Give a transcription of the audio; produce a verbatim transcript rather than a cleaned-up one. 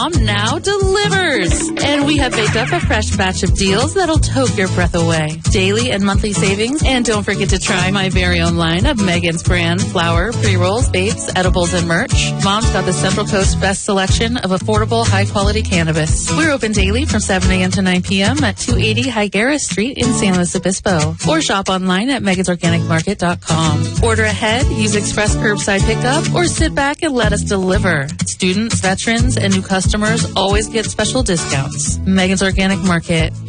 now delivers. And we have baked up a fresh batch of deals that'll toke your breath away. Daily and monthly savings. And don't forget to try my very own line of Megan's brand flour, pre-rolls, vapes, edibles, and merch. Mom's got the Central Coast best selection of affordable, high-quality cannabis. We're open daily from seven a.m. to nine p.m. at two eighty Higuera Street in San Luis Obispo. Or shop online at megans organic market dot com. Order ahead, use express curbside pickup, or sit back and let us deliver. Students, veterans, and new customers always get special discounts. Megan's Organic Market,